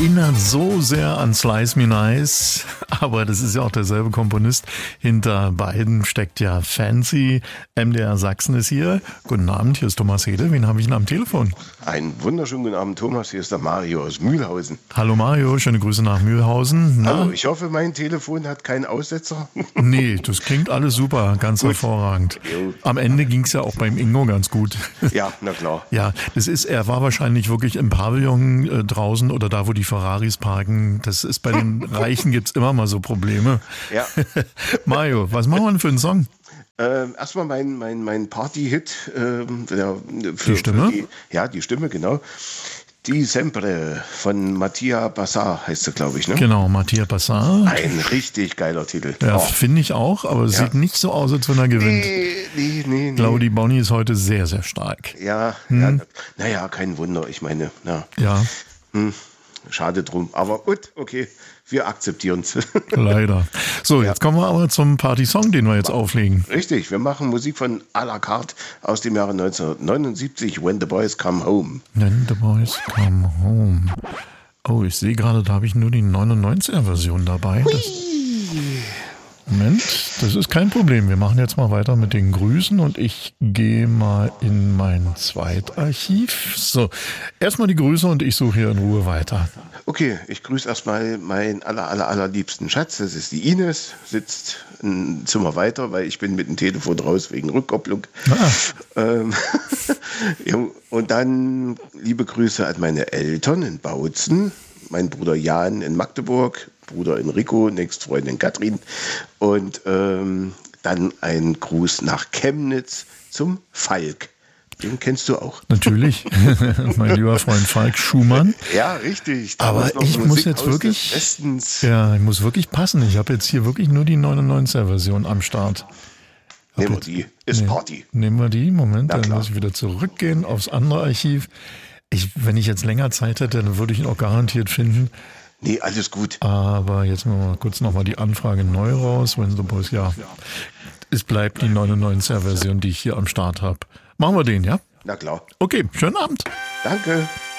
erinnert so sehr an Slice Me Nice, aber das ist ja auch derselbe Komponist. Hinter beiden steckt ja Fancy. MDR Sachsen ist hier. Guten Abend, hier ist Thomas Hedel. Wen habe ich denn am Telefon? Einen wunderschönen guten Abend, Thomas. Hier ist der Mario aus Mühlhausen. Hallo Mario, schöne Grüße nach Mühlhausen. Hallo, ich hoffe, mein Telefon hat keinen Aussetzer. Nee, das klingt alles super, ganz gut. Hervorragend. Jo. Am Ende ging es ja auch beim Ingo ganz gut. Ja, na klar. Ja, er war wahrscheinlich wirklich im Pavillon draußen oder da, wo die Ferraris parken. Das ist bei den Reichen gibt's immer mal so Probleme. Ja. Mario, was machen wir denn für einen Song? Erstmal mein Party-Hit. Die Stimme? Die Stimme, genau. Die Sempre von Mattia Bassar heißt sie, glaube ich, ne? Genau, Mattia Bassar. Ein richtig geiler Titel. Ja, finde ich auch, aber es sieht nicht so aus, als wenn er gewinnt. Nee. Claudi Bonny ist heute sehr, sehr stark. Ja, naja, kein Wunder. Ich meine, schade drum. Aber gut, okay, wir akzeptieren es. Leider. So, jetzt kommen wir aber zum Party-Song, den wir jetzt auflegen. Richtig, wir machen Musik von à la carte aus dem Jahre 1979, When the Boys Come Home. When the Boys Come Home. Oh, ich sehe gerade, da habe ich nur die 99er-Version dabei. Moment, das ist kein Problem. Wir machen jetzt mal weiter mit den Grüßen und ich gehe mal in mein Zweitarchiv. So, erstmal die Grüße und ich suche hier in Ruhe weiter. Okay, ich grüße erstmal meinen allerliebsten Schatz. Das ist die Ines, sitzt ein Zimmer weiter, weil ich bin mit dem Telefon raus wegen Rückkopplung. Und dann liebe Grüße an meine Eltern in Bautzen, mein Bruder Jan in Magdeburg, Bruder Enrico, Nächstfreundin Katrin und dann ein Gruß nach Chemnitz zum Falk. Den kennst du auch. Natürlich, mein lieber Freund Falk Schumann. Ja, richtig. Aber ich muss jetzt wirklich, ich muss wirklich passen. Ich habe jetzt hier wirklich nur die 99er-Version am Start. Nehmen wir die, ist Party. Nehmen wir die, Moment, dann muss ich wieder zurückgehen aufs andere Archiv. Wenn ich jetzt länger Zeit hätte, dann würde ich ihn auch garantiert finden. Nee, alles gut. Aber jetzt machen wir mal kurz nochmal die Anfrage neu raus. When the Boys, es bleibt die 99er-Version, die ich hier am Start habe. Machen wir den, ja? Na klar. Okay, schönen Abend. Danke.